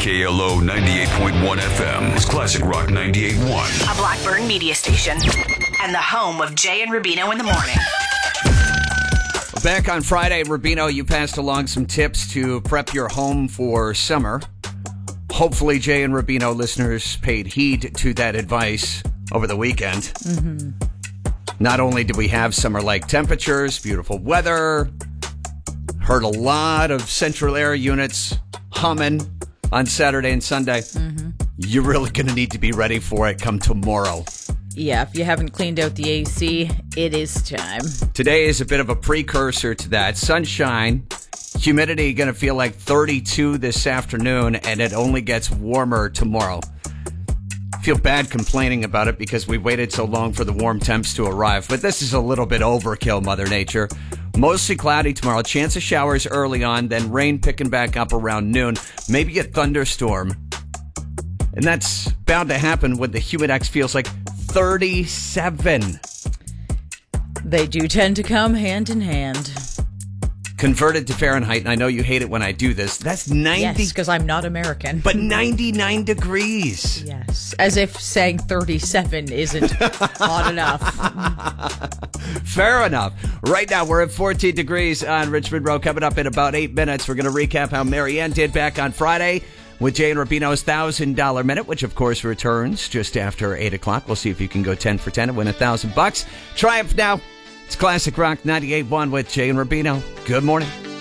KLO 98.1 FM is Classic Rock 98.1. A Blackburn media station. And the home of Jay and Rubino in the morning. Back on Friday, Rubino, you passed along some tips to prep your home for summer. Hopefully, Jay and Rubino listeners paid heed to that advice over the weekend. Mm-hmm. Not only did we have summer-like temperatures, beautiful weather, heard a lot of central air units humming on Saturday and Sunday. Mm-hmm. You're really going to need to be ready for it come tomorrow. Yeah, if you haven't cleaned out the AC, it is time. Today is a bit of a precursor to that. Sunshine, humidity going to feel like 32 this afternoon, and it only gets warmer tomorrow. Feel bad complaining about it because we waited so long for the warm temps to arrive, but this is a little bit overkill, Mother Nature. Mostly cloudy tomorrow, chance of showers early on, then rain picking back up around noon, maybe a thunderstorm. And that's bound to happen when the Humidex feels like 37. They do tend to come hand in hand. Converted to Fahrenheit, and I know you hate it when I do this, that's 90... Yes, because I'm not American. But 99 degrees. Yes, as if saying 37 isn't hot enough. Fair enough. Right now, we're at 14 degrees on Richmond Road. Coming up in about 8 minutes, we're going to recap how Marianne did back on Friday with Jay and Rubino's $1,000 minute, which of course returns just after 8 o'clock. We'll see if you can go 10 for 10 and win $1,000. Triumph now. It's Classic Rock 98.1 with Jay and Rubino. Good morning.